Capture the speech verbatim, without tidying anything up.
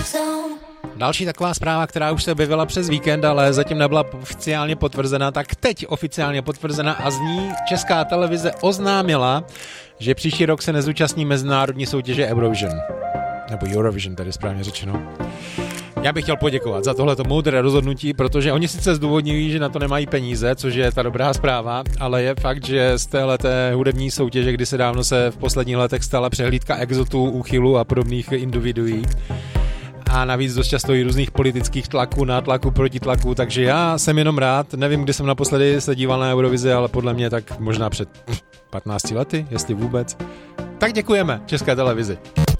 Další taková zpráva, která už se objevila přes víkend, ale zatím nebyla oficiálně potvrzena, tak teď oficiálně potvrzena a z ní Česká televize oznámila, že příští rok se nezúčastní mezinárodní soutěže Eurovision. Nebo Eurovision, tady správně řečeno. Já bych chtěl poděkovat za tohleto moudré rozhodnutí, protože oni sice zdůvodňují, že na to nemají peníze, což je ta dobrá zpráva, ale je fakt, že z téhleté hudební soutěže, kdy se dávno se v posledních letech stala přehlídka exotů, úchylů a podobných individuí, a navíc dost často i různých politických tlaků, nátlaku, protitlaku, takže já jsem jenom rád, nevím, kdy jsem naposledy se díval na Eurovizi, ale podle mě tak možná před patnácti lety, jestli vůbec. Tak děkujeme České televizi.